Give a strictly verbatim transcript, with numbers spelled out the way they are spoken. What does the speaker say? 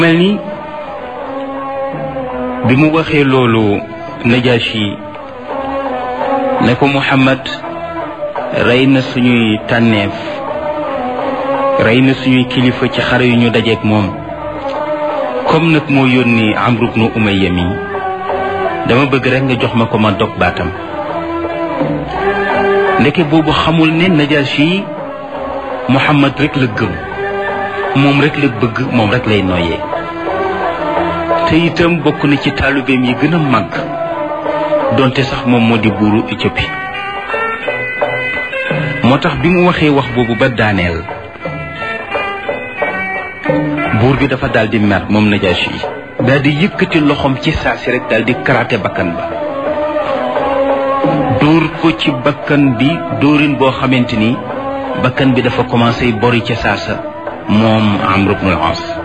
mel ni bi mu waxee loolu Najashi ne ko Muhammad rey na suñuy tànneef rey na suñuy kilifa ci xare yu ñu dajeek moom comme nag moo yónni Amru bnu Umayya mi dama bëgg rek nga jox ma ko ma dog baatam ndeke boobu xamul ne Najashi Muhammad rek la gëm moom rek la bëgg moom rek lay noyyee te itam bokk na ci taalibeem yi gën a màgg donte sax moom moo di buuru Éthiopie moo tax bi mu waxee wax boobu ba daaneel buur bi dafa daal di mer moom Najashi daal di yëkkati loxoom ci saa si rek daal di karaate bakkan ba dóor ko ci bakkan bi dóorin boo xamante ni bakkan bi dafa commencé bori ca saasa moom Amr ibn al-As